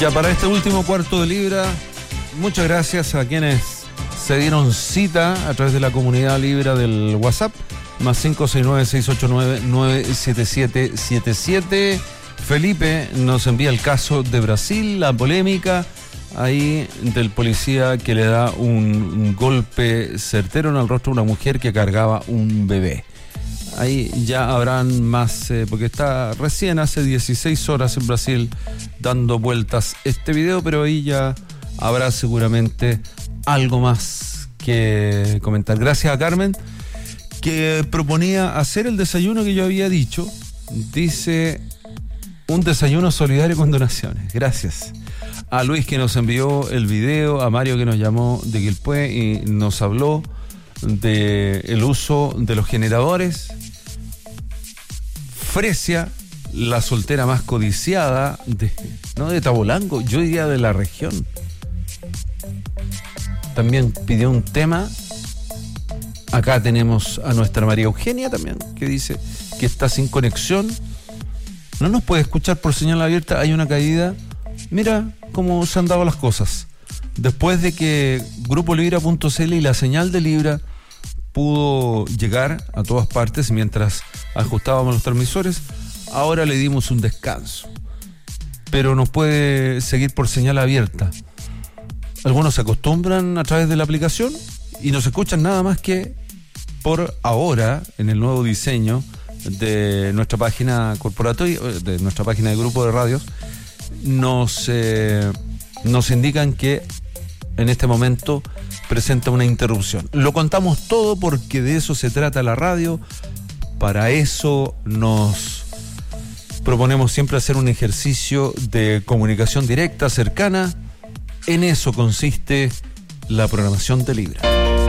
Ya para este último cuarto de Libra, muchas gracias a quienes se dieron cita a través de la comunidad Libra del WhatsApp, más 569-689-97777. Felipe nos envía el caso de Brasil, la polémica ahí del policía que le da un golpe certero en el rostro a una mujer que cargaba un bebé. Ahí ya habrán más, porque está recién hace 16 horas en Brasil dando vueltas este video, pero ahí ya habrá seguramente algo más que comentar. Gracias a Carmen, que proponía hacer el desayuno que yo había dicho. Dice, un desayuno solidario con donaciones. Gracias. A Luis, que nos envió el video, a Mario, que nos llamó de Quilpué y nos habló del uso de los generadores. Fresia, la soltera más codiciada no de Tabolango, yo diría de la región. También pidió un tema. Acá tenemos a nuestra María Eugenia también, que dice que está sin conexión. No nos puede escuchar por señal abierta, hay una caída. Mira cómo se han dado las cosas. Después de que grupolibra.cl y la señal de Libra pudo llegar a todas partes mientras ajustábamos los transmisores, ahora le dimos un descanso. Pero nos puede seguir por señal abierta. Algunos se acostumbran a través de la aplicación y nos escuchan nada más que por ahora en el nuevo diseño de nuestra página corporativa, de nuestra página de grupo de radios. Nos indican que en este momento presenta una interrupción. Lo contamos todo porque de eso se trata la radio. Para eso nos proponemos siempre hacer un ejercicio de comunicación directa, cercana. En eso consiste la programación de Libra.